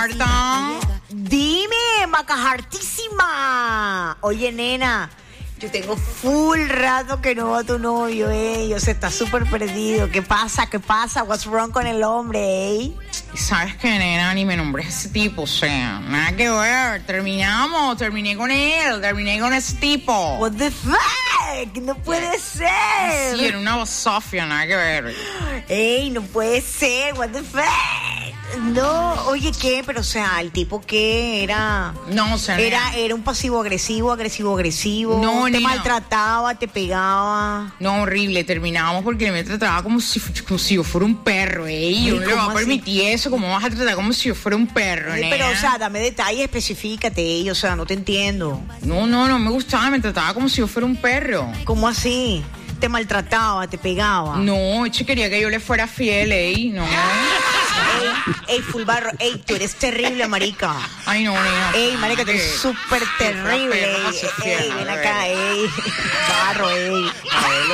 Marta. Dime, macajartísima. Oye, nena, yo tengo full rato que no veo a tu novio, o sea, está súper perdido. ¿Qué pasa? What's wrong con el hombre, ¿Sabes qué, nena? Ni me nombres ese tipo, o sea, nada que ver. Terminé con ese tipo. What the fuck? No puede ser. Sí, era una basofia, nada que ver. No puede ser, what the fuck. No, oye, ¿qué? Pero, o sea, ¿el tipo qué era? No, o sea, Era un pasivo-agresivo. No, te nena. maltrataba, te pegaba. No, horrible. Terminábamos porque él me trataba como si yo fuera un perro, Yo no le voy a permitir eso. ¿Cómo vas a tratar como si yo fuera un perro, nena? Pero, o sea, dame detalles, especifícate, o sea, no te entiendo. No me gustaba. Me trataba como si yo fuera un perro. ¿Cómo así? Te maltrataba, te pegaba. No, quería que yo le fuera fiel, no. Full barro, tú eres terrible, marica. Ay, no, nena. Marica, tú eres súper terrible. Ven acá, barro,